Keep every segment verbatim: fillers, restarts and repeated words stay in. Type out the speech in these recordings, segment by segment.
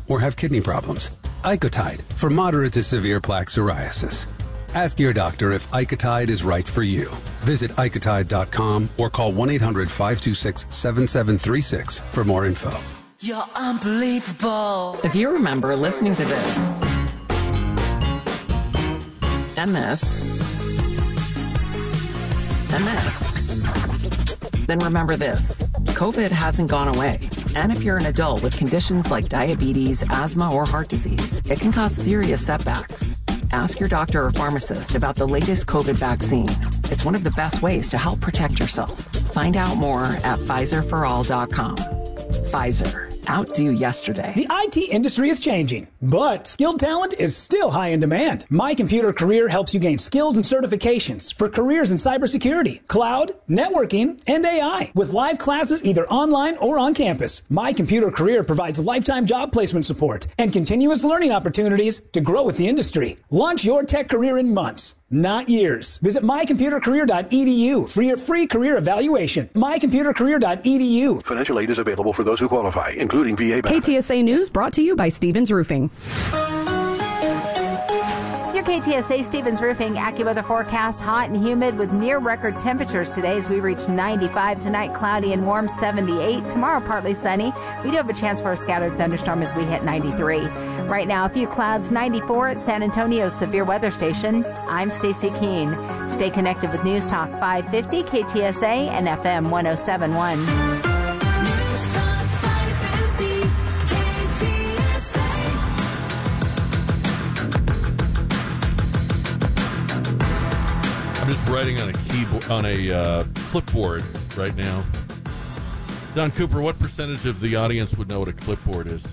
or have kidney problems. Icotide for moderate to severe plaque psoriasis. Ask your doctor if Icotide is right for you. Visit icotide dot com or call one eight hundred five two six seven seven three six for more info. You're unbelievable. If you remember listening to this and this and this, then remember this. COVID hasn't gone away. And if you're an adult with conditions like diabetes, asthma, or heart disease, it can cause serious setbacks. Ask your doctor or pharmacist about the latest COVID vaccine. It's one of the best ways to help protect yourself. Find out more at Pfizer for all dot com. Pfizer. Outdo yesterday. The I T industry is changing, but skilled talent is still high in demand. My Computer Career helps you gain skills and certifications for careers in cybersecurity, cloud, networking, and A I. With live classes either online or on campus, My Computer Career provides lifetime job placement support and continuous learning opportunities to grow with the industry. Launch your tech career in months, not years. Visit my computer career dot e d u for your free career evaluation. my computer career dot e d u. Financial aid is available for those who qualify, including V A benefits. K T S A News brought to you by Stevens Roofing. Your K T S A Stevens Roofing AccuWeather forecast, hot and humid with near record temperatures today as we reach ninety-five tonight, cloudy and warm, seventy-eight. Tomorrow, partly sunny. We do have a chance for a scattered thunderstorm as we hit ninety-three. Right now, a few clouds, ninety-four at San Antonio's severe weather station. I'm Stacy Keene. Stay connected with News Talk five fifty, K T S A, and F M one oh seven point one. I'm just writing on a keyboard, on a uh, clipboard right now. Don Cooper, what percentage of the audience would know what a clipboard is?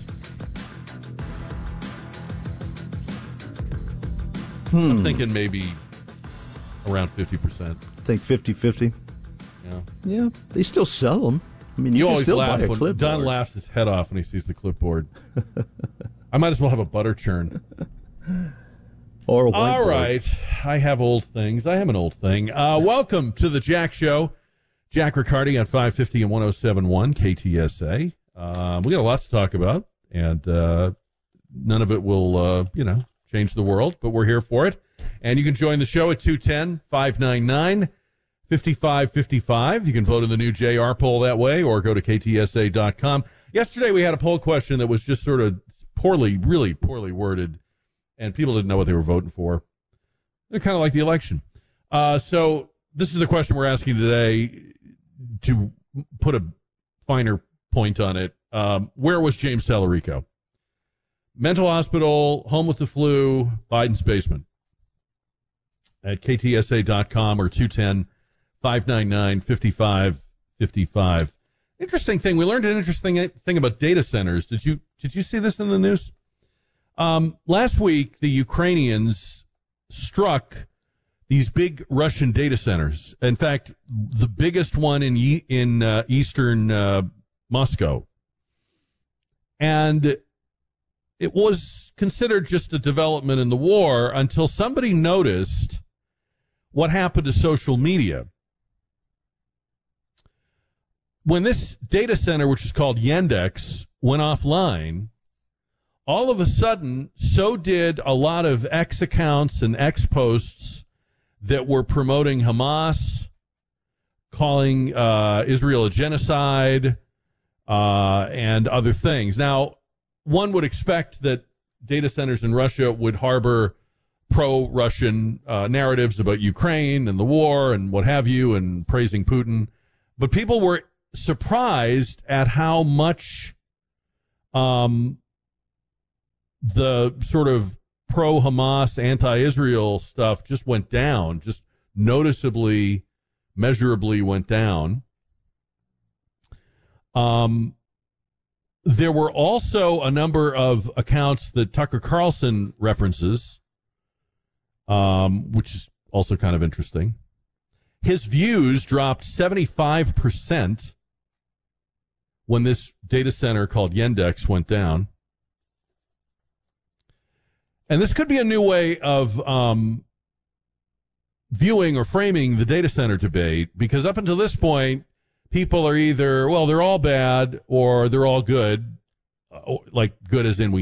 Hmm. I'm thinking maybe around fifty percent. I think fifty-fifty. Yeah. Yeah, they still sell them. I mean, you, you can always still laugh buy a when clipboard. Don laughs his head off when he sees the clipboard. I might as well have a butter churn. Or a All whiteboard. right. I have old things. I have an old thing. Uh, welcome to the Jack Show. Jack Riccardi on five fifty and one oh seven point one K T S A. Uh, we got a lot to talk about, and uh, none of it will, uh, you know, change the world, but we're here for it. And you can join the show at two one zero, five nine nine, five five five five. You can vote in the new J R poll that way, or go to K T S A dot com. Yesterday we had a poll question that was just sort of poorly, really poorly worded, and people didn't know what they were voting for. They're kind of like the election. Uh, so this is the question we're asking today to put a finer point on it. Um, where was James Tallarico? Mental hospital, home with the flu, Biden's basement. At K T S A dot com or two one zero, five nine nine, five five five five. Interesting thing. We learned an interesting thing about data centers. Did you did you see this in the news? Um, last week, the Ukrainians struck these big Russian data centers. In fact, the biggest one in in uh, eastern uh, Moscow. And it was considered just a development in the war until somebody noticed what happened to social media. When this data center, which is called Yandex, went offline, all of a sudden, so did a lot of X accounts and X posts that were promoting Hamas, calling uh, Israel a genocide, uh, and other things. Now, one would expect that data centers in Russia would harbor pro-Russian uh, narratives about Ukraine and the war and what have you, and praising Putin. But people were surprised at how much um, the sort of pro-Hamas, anti-Israel stuff just went down, just noticeably, measurably went down. Um, there were also a number of accounts that Tucker Carlson references, um, which is also kind of interesting. His views dropped seventy-five percent when this data center called Yandex went down. And this could be a new way of um, viewing or framing the data center debate, because up until this point, people are either, well, they're all bad or they're all good, like good as in we